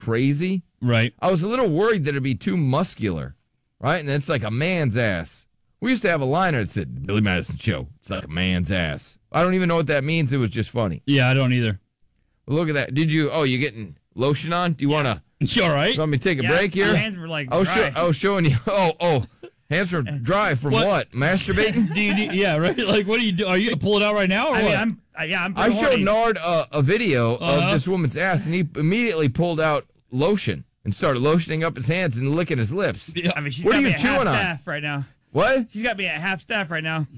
crazy. Right. I was a little worried that it'd be too muscular, right? And it's like a man's ass. We used to have a liner that said, Billy Madison Show. It's like a man's ass. I don't even know what that means. It was just funny. Yeah, I don't either. Look at that. You getting lotion on? Do you want to? You all right? You want me to take a break here? My hands were like dry. Showing you. Hands were dry from what? Masturbating? Yeah, right. Like, what are you doing? Are you going to pull it out right now or what? I'm I showed Nard a video of this woman's ass, and he immediately pulled out lotion and started lotioning up his hands and licking his lips. Yeah. I mean, she's What got are me you at chewing half on? staff right now. What? She's got me at half staff right now.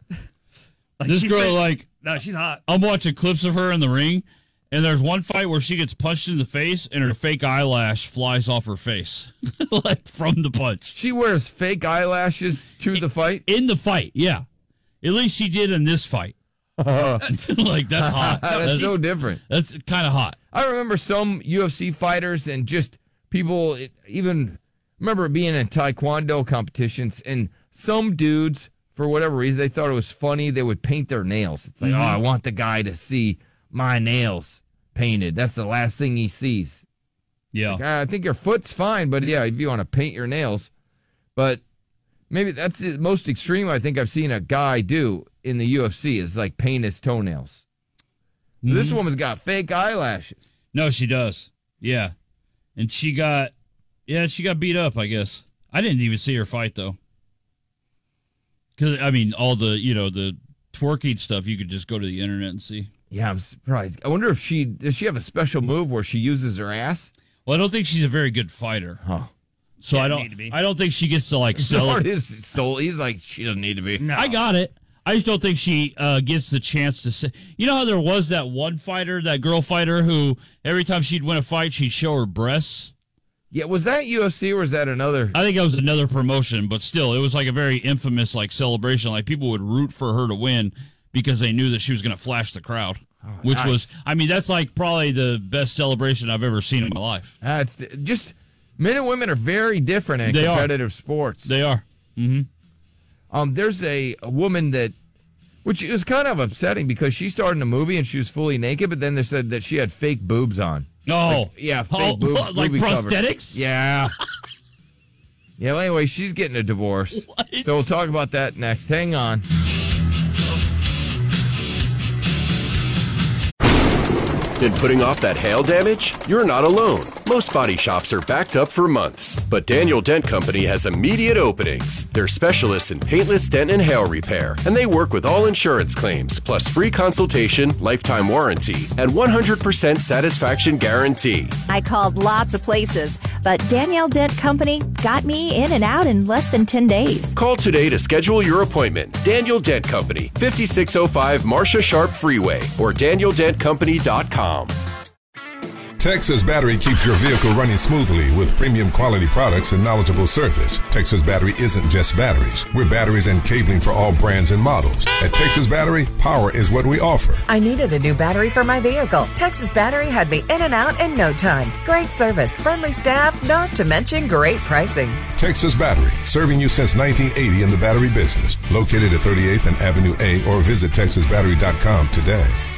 This girl, no, she's hot. I'm watching clips of her in the ring, and there's one fight where she gets punched in the face, and her fake eyelash flies off her face, like from the punch. She wears fake eyelashes to the fight? In the fight, yeah. At least she did in this fight. Like, that's hot. That's so different. That's kind of hot. I remember some UFC fighters and just people, even remember being in Taekwondo competitions, and some dudes, for whatever reason, they thought it was funny. They would paint their nails. It's like, I want the guy to see my nails painted. That's the last thing he sees. Yeah. Like, I think your foot's fine, but yeah, if you want to paint your nails. But maybe that's the most extreme I think I've seen a guy do in the UFC is like paint his toenails. Mm-hmm. This woman's got fake eyelashes. No, she does. Yeah. And she got beat up, I guess. I didn't even see her fight, though. Because, I mean, all the, the twerking stuff, you could just go to the internet and see. Yeah, I'm surprised. I wonder if does she have a special move where she uses her ass? Well, I don't think she's a very good fighter. Huh. So I don't think she gets to, like, sell it. His soul. He's like, she doesn't need to be. No. I got it. I just don't think she gets the chance to say. You know how there was that one fighter, that girl fighter, who every time she'd win a fight, she'd show her breasts? Yeah, was that UFC or was that another? I think it was another promotion, but still, it was like a very infamous like celebration. Like people would root for her to win because they knew that she was going to flash the crowd, which nice. Was, I mean, that's like probably the best celebration I've ever seen in my life. It's just men and women are very different in competitive sports. They are. Mm-hmm. There's a woman which is kind of upsetting because she started in a movie and she was fully naked, but then they said that she had fake boobs on. Oh, fake boobs, like prosthetics. Covered. Yeah. Yeah. Well, anyway, she's getting a divorce, so we'll talk about that next. Hang on. In putting off that hail damage? You're not alone. Most body shops are backed up for months, but Daniel Dent Company has immediate openings. They're specialists in paintless dent and hail repair, and they work with all insurance claims, plus free consultation, lifetime warranty, and 100% satisfaction guarantee. I called lots of places, but Daniel Dent Company got me in and out in less than 10 days. Call today to schedule your appointment. Daniel Dent Company, 5605 Marcia Sharp Freeway, or DanielDentCompany.com. Texas Battery keeps your vehicle running smoothly with premium quality products and knowledgeable service. Texas Battery isn't just batteries. We're batteries and cabling for all brands and models. At Texas Battery, power is what we offer. I needed a new battery for my vehicle. Texas Battery had me in and out in no time. Great service, friendly staff, not to mention great pricing. Texas Battery, serving you since 1980 in the battery business. Located at 38th and Avenue A, or visit TexasBattery.com today.